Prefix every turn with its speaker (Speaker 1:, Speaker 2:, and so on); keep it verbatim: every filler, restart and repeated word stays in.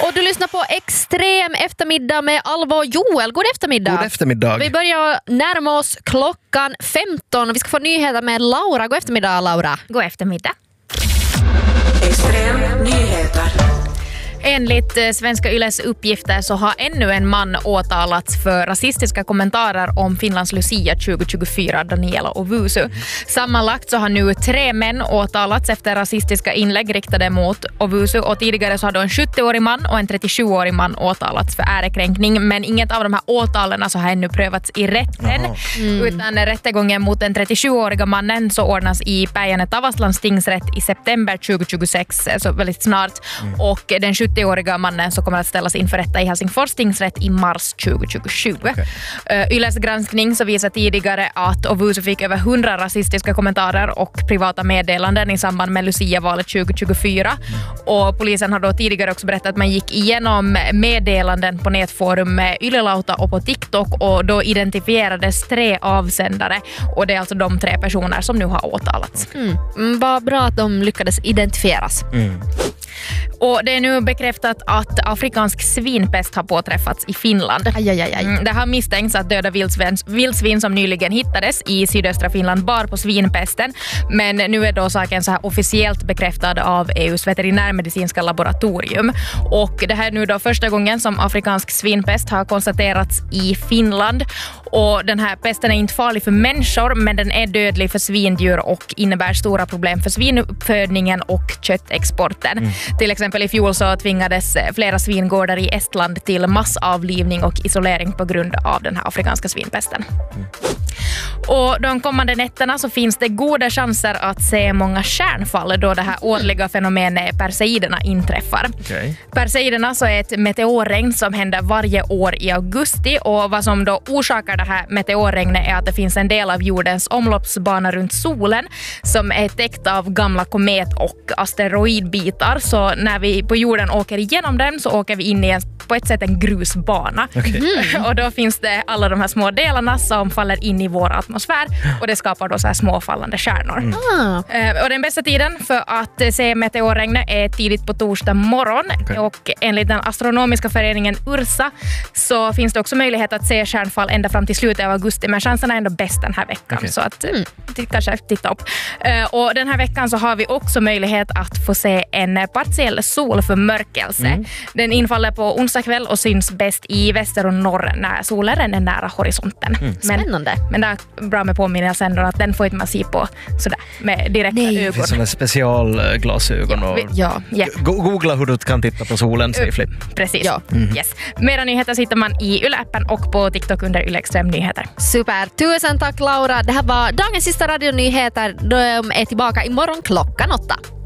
Speaker 1: Och du lyssnar på Extrem eftermiddag med Alva och Joel. God eftermiddag.
Speaker 2: God eftermiddag.
Speaker 1: Vi börjar närma oss klockan femton och vi ska få nyheter med Laura. God eftermiddag, Laura.
Speaker 3: God eftermiddag.
Speaker 4: Extrem nyheter.
Speaker 3: Enligt Svenska Yles uppgifter så har ännu en man åtalats för rasistiska kommentarer om Finlands Lucia tjugo tjugofyra, Daniela Ovusu. Sammanlagt så har nu tre män åtalats efter rasistiska inlägg riktade mot Ovusu, och tidigare så har då en sjuttioårig man och en trettiosjuårig man åtalats för ärekränkning, men inget av de här åtalen så har ännu prövats i rätten. Mm. Utan rättegången mot den trettiosjuåriga mannen så ordnas i Päijänne-Tavastlands tingsrätt i september tjugo tjugosex, så väldigt snart, mm. och den sjuttioåriga mannen så kommer att ställas inför rätta i Helsingfors tingsrätt i mars tjugo tjugosju. Okay. Uh, Yles granskning så visar tidigare att Ovusu fick över hundra rasistiska kommentarer och privata meddelanden i samband med Lucia-valet tjugo tjugofyra. Mm. Och polisen har då tidigare också berättat att man gick igenom meddelanden på nätforum med Ylelauta och på TikTok, och då identifierades tre avsändare, och det är alltså de tre personer som nu har åtalats.
Speaker 1: Mm. Mm, vad bra att de lyckades identifieras.
Speaker 2: Mm.
Speaker 3: Och det är nu bekräftat att afrikansk svinpest har påträffats i Finland.
Speaker 1: Aj, aj, aj.
Speaker 3: Mm, det har misstänkts att döda vildsvin, vildsvin som nyligen hittades i sydöstra Finland bar på svinpesten. Men nu är då saken så här officiellt bekräftad av E U:s veterinärmedicinska laboratorium. Och det här är nu då första gången som afrikansk svinpest har konstaterats i Finland. Och den här pesten är inte farlig för människor, men den är dödlig för svindjur och innebär stora problem för svinuppfödningen och köttexporten. Mm. Till exempel i fjol så tvingades flera svingårdar i Estland till massavlivning och isolering på grund av den här afrikanska svinpesten. Mm. Och de kommande nätterna så finns det goda chanser att se många stjärnfall då det här årliga fenomenet Perseiderna inträffar.
Speaker 2: Okay.
Speaker 3: Perseiderna så är ett meteorregn som händer varje år i augusti, och vad som då orsakar det här meteorregnet är att det finns en del av jordens omloppsbana runt solen som är täckt av gamla komet- och asteroidbitar. Så när vi på jorden åker igenom den så åker vi in i en, på ett sätt en grusbana.
Speaker 2: Okay.
Speaker 3: Mm. Och då finns det alla de här små delarna som faller in i vår atmosfär, och det skapar då så här småfallande stjärnor.
Speaker 1: Mm.
Speaker 3: Uh, och den bästa tiden för att se meteorregnet är tidigt på torsdag morgon. Okay. Och enligt den astronomiska föreningen Ursa så finns det också möjlighet att se stjärnfall ända fram till slutet av augusti, men chanserna är ändå bäst den här veckan. Okay. Så att mm, kanske titta upp. Uh, och den här veckan så har vi också möjlighet att få se en partiell solförmörkelse. Mm. Den infaller på onsdag kväll och syns bäst i väster och norr när solen är nära horisonten. Mm. Men,
Speaker 1: Spännande.
Speaker 3: Men det är bra med påminnelsen att den får inte man se på sådär med direkta
Speaker 1: Nej.
Speaker 3: ögon.
Speaker 2: Det finns sådana specialglasögon.
Speaker 3: Ja,
Speaker 2: och
Speaker 3: vi, ja, yeah.
Speaker 2: Googla hur du kan titta på solen safely.
Speaker 3: Precis.
Speaker 1: Ja.
Speaker 3: Mm. Yes. Mera nyheter hittar man i Yle-appen och på TikTok under Yle Extrem Nyheter.
Speaker 1: Super. Tusen tack, Laura. Det här var dagens sista radionyheter. De är tillbaka imorgon klockan åtta.